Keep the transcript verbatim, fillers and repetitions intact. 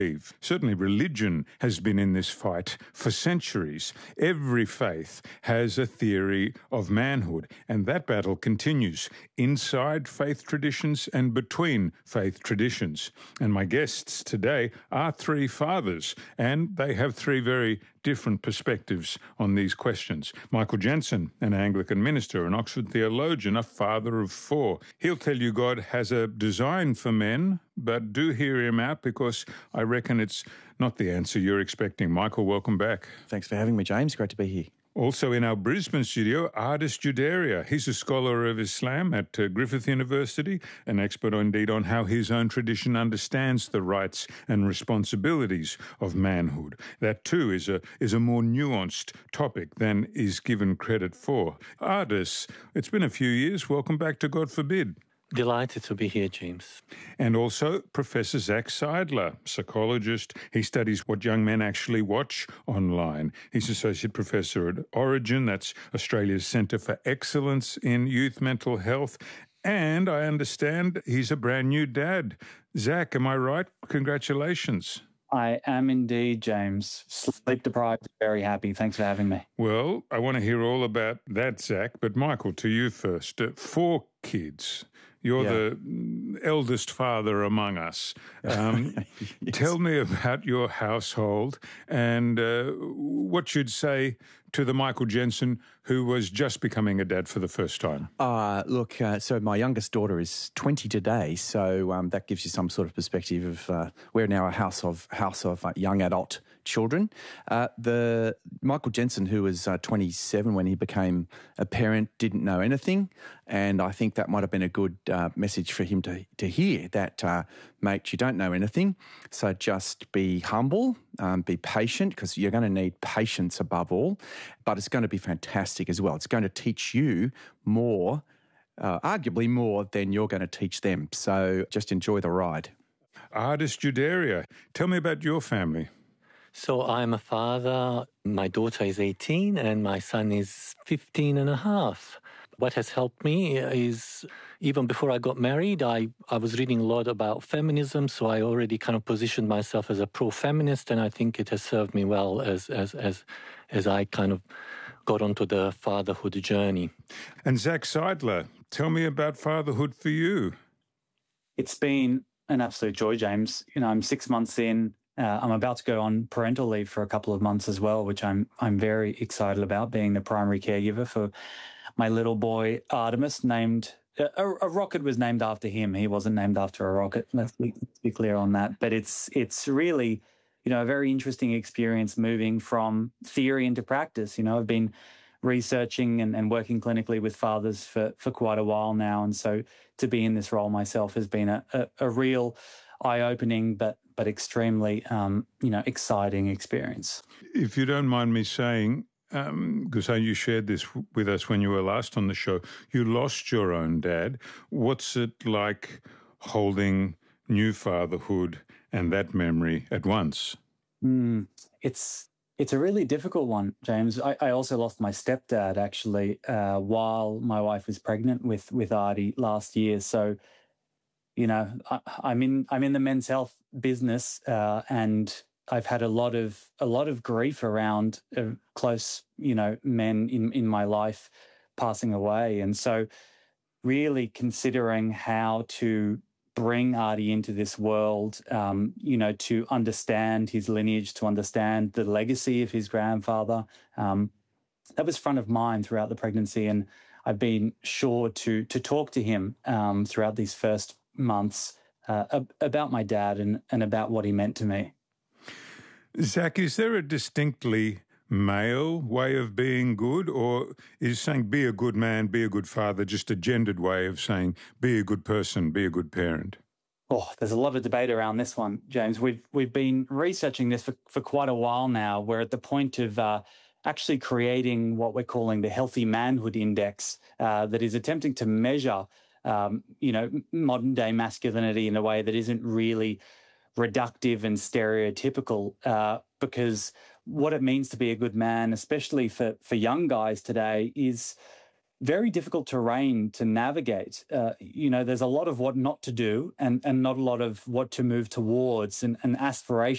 Certainly religion has been in this fight for centuries. Every faith has a theory of manhood, and that battle continues inside faith traditions and between faith traditions. And my guests today are three fathers, and they have three very different perspectives on these questions. Michael Jensen, an Anglican minister, an Oxford theologian, a father of four. He'll tell you God has a design for men, but do hear him out because I reckon it's not the answer you're expecting. Michael, welcome back. Thanks for having me, James. Great to be here. Also in our Brisbane studio, Ardis Judaria. He's a scholar of Islam at uh, Griffith University, an expert indeed on how his own tradition understands the rights and responsibilities of manhood. That too is a is a more nuanced topic than is given credit for. Ardis, it's been a few years. Welcome back to God Forbid. Delighted to be here, James. And also Professor Zach Seidler, psychologist. He studies what young men actually watch online. He's Associate Professor at Origin, that's Australia's Centre for Excellence in Youth Mental Health. And I understand he's a brand new dad. Zach, am I right? Congratulations. I am indeed, James. Sleep deprived, very happy. Thanks for having me. Well, I want to hear all about that, Zach. But Michael, to you first. Uh, four kids. You're yeah. the eldest father among us. Um, yes. Tell me about your household and uh, what you'd say to the Michael Jensen who was just becoming a dad for the first time. Uh, look, uh, so my youngest daughter is twenty today, so um, that gives you some sort of perspective of uh, we're now a house of house of uh, young adult children. Uh, the Michael Jensen, who was uh, twenty-seven when he became a parent, didn't know anything, and I think that might have been a good uh, message for him to to hear that, uh, mate, you don't know anything, so just be humble, um, be patient, because you're going to need patience above all, but it's going to be fantastic as well. It's going to teach you more, uh, arguably more than you're going to teach them, so just enjoy the ride. Ardis Judaria, tell me about your family. So I'm a father. My daughter is eighteen and my son is fifteen and a half. What has helped me is even before I got married, I, I was reading a lot about feminism, so I already kind of positioned myself as a pro-feminist, and I think it has served me well as as as, as I kind of got onto the fatherhood journey. And Zach Seidler, tell me about fatherhood for you. It's been an absolute joy, James. You know, I'm six months in. Uh, I'm about to go on parental leave for a couple of months as well, which I'm I'm very excited about, being the primary caregiver for my little boy Artemis. Named a, a rocket was named after him. He wasn't named after a rocket. Let's be, let's be clear on that. But it's it's really, you know, a very interesting experience moving from theory into practice. You know, I've been researching and, and working clinically with fathers for for quite a while now, and so to be in this role myself has been a a, a real eye-opening, but but extremely, um, you know, exciting experience. If you don't mind me saying, because um, you shared this with us when you were last on the show, you lost your own dad. What's it like holding new fatherhood and that memory at once? Mm, it's it's a really difficult one, James. I, I also lost my stepdad, actually, uh, while my wife was pregnant with, with Artie last year. So, you know, I, I'm in I'm in the men's health business, uh, and I've had a lot of a lot of grief around uh, close, you know, men in in my life passing away, and so really considering how to bring Artie into this world, um, you know, to understand his lineage, to understand the legacy of his grandfather, um, that was front of mind throughout the pregnancy, and I've been sure to to talk to him um, throughout these first months uh, about my dad and, and about what he meant to me. Zach, is there a distinctly male way of being good, or is saying be a good man, be a good father just a gendered way of saying be a good person, be a good parent? Oh, there's a lot of debate around this one, James. We've we've been researching this for, for quite a while now. We're at the point of uh, actually creating what we're calling the Healthy Manhood Index uh, that is attempting to measure Um, you know, modern day masculinity in a way that isn't really reductive and stereotypical, uh, because what it means to be a good man, especially for, for young guys today, is very difficult terrain to navigate. Uh, you know, there's a lot of what not to do and, and not a lot of what to move towards and, and aspiration.